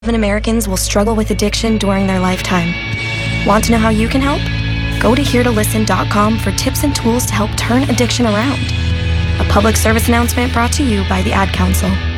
Americans will struggle with addiction during their lifetime. Want to know how you can help? Go to heretolisten.com for tips and tools to help turn addiction around. A public service announcement brought to you by the Ad Council.